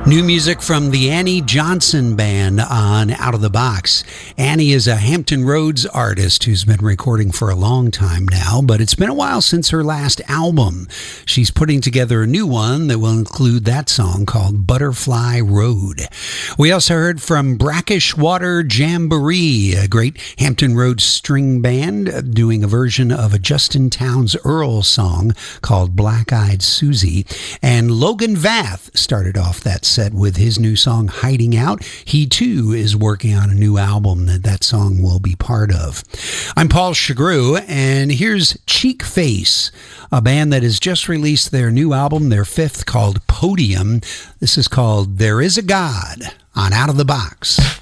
New music from the Annie Johnson Band on Out of the Box. Annie is a Hampton Roads artist who's been recording for a long time now, but it's been a while since her last album. She's putting together a new one that will include that song called Butterfly Road. We also heard from Brackish Water Jamboree, a great Hampton Roads string band doing a version of a Justin Townes Earl song called Black Eyed Susie. And Logan Vath started off that set with his new song Hiding Out. He too is working on a new album that song will be part of. I'm Paul Chagru, and here's Cheek Face, a band that has just released their new album, their fifth, called Podium. This is called There Is a God on Out of the Box.